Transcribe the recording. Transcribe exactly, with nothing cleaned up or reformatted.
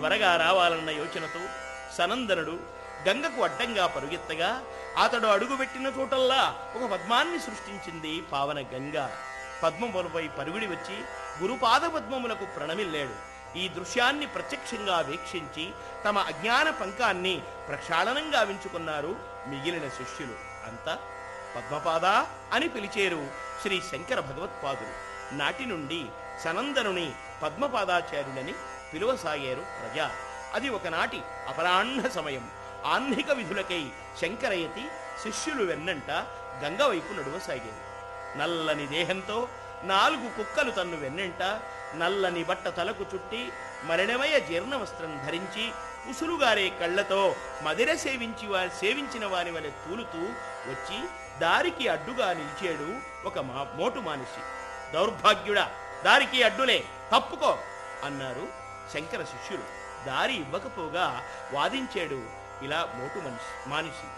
త్వరగా రావాలన్న యోచనతో సనందనుడు గంగకు అడ్డంగా పరుగెత్తగా అతడు అడుగుపెట్టిన చోటల్లా ఒక పద్మాన్ని సృష్టించింది పావన గంగ. పద్మములపై పరుగుడి వచ్చి గురుపాద పద్మములకు ప్రణమిల్లాడు. ఈ దృశ్యాన్ని ప్రత్యక్షంగా వీక్షించి తమ అజ్ఞాన పంకాన్ని ప్రక్షాళనం గావించుకున్నారు మిగిలిన శిష్యులు. అంతా పద్మపాద అని పిలిచేరు శ్రీ శంకర భగవత్పాదులు. నాటి నుండి సనందనుని పద్మపాదాచార్యులని పిలువసాగారు ప్రజా. అది ఒకనాటి అపరాహ్న సమయం. ఆహ్నిక విధులకై శంకరయతి శిష్యులు వెన్నంట గంగ వైపు నడువసాగారు. నల్లని దేహంతో నాలుగు కుక్కలు తన్ను వెన్నంట నల్లని బట్ట తలకు చుట్టి మరణమయ జీర్ణవస్త్రం ధరించి ఉసురుగారే కళ్లతో మదిర సేవించి వారి సేవించిన వారి వలె తూలుతూ వచ్చి దారికి అడ్డుగా నిలిచాడు ఒక మా మోటు మానిషి. దౌర్భాగ్యుడా, దారికి అడ్డులే, తప్పుకో అన్నారు శంకర శిష్యులు. దారి ఇవ్వకపోగా వాదించాడు ఇలా మోటు మనిషి మానిషి.